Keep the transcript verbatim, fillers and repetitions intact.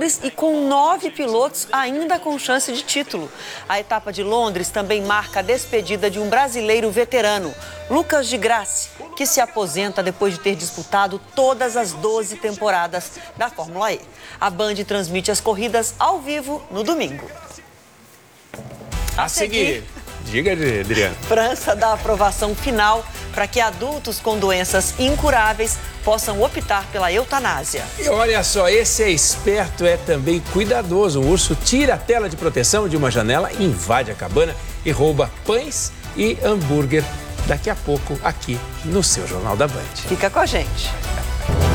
Londres e com nove pilotos ainda com chance de título. A etapa de Londres também marca a despedida de um brasileiro veterano, Lucas de Grassi, que se aposenta depois de ter disputado todas as doze temporadas da Fórmula E. A Band transmite as corridas ao vivo no domingo. A, a seguir, diga, Adriana. França dá aprovação final para que adultos com doenças incuráveis possam optar pela eutanásia. E olha só, esse é esperto, é também cuidadoso. O urso tira a tela de proteção de uma janela, invade a cabana e rouba pães e hambúrguer daqui a pouco aqui no seu Jornal da Band. Fica com a gente.